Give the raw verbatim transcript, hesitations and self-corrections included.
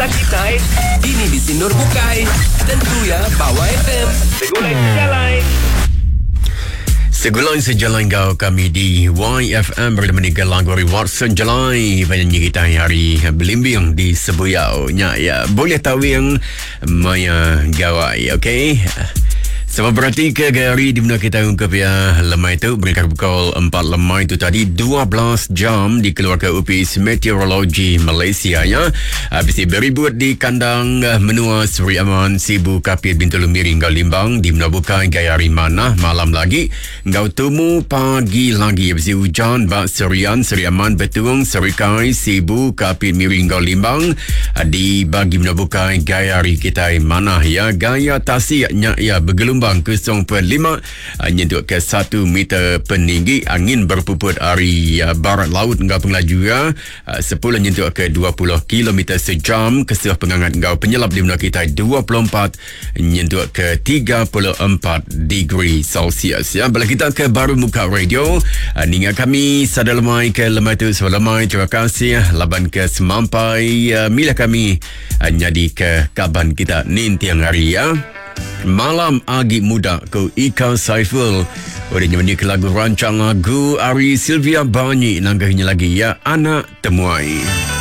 kita eh. Ini di Sinur Bukai. Tentu ya, bawa F M. Segulai sejalan. Segulai sejalan kau kami di Y F M bersama dengan lagu Watson Jelai penyanyi kita hari belimbing di Sebuyau. Ya, ya, boleh tahu yang Maya Gawai, okey? Sama berarti ke hari di mana kita ungkap ya lemah itu berikan pukul empat lemah itu tadi dua belas jam dikeluarkan U P S Meteorologi Malaysia ya. Habis beribut di kandang menua Seri Aman Sibu Kapit Bintulu Miring Gau Limbang di mana bukan gaya hari mana malam lagi Gau Tumu pagi lagi habis hujan bak Serian Seri Aman Betung Seri Kai Sibu Kapit Miring Gau Limbang di bagi mana bukan gaya hari kita mana ya gaya tasiknya ya bergelum kosong perpuluhan lima nyentuh ke satu meter peninggi angin berpuput dari uh, barat laut ngau pengelaju uh, sepuluh nyentuh ke dua puluh kilometer sejam kesuh pengangat ngau penyelap di mana kita dua puluh empat nyentuh ke tiga puluh empat degree Celsius ya. Bila kita ke baru muka radio uh, ninga kami sadalamai ke lemah tu selamai terima kasih laban ke semampai uh, mila kami uh, nyadi ke kaban kita nin tiang hari ya. Malam Agi Muda ke Ika Saiful. Orangnya menyanyi lagu rancang lagu Ari Sylvia Banyi. Nanggahnya lagi ya Anak Temuai.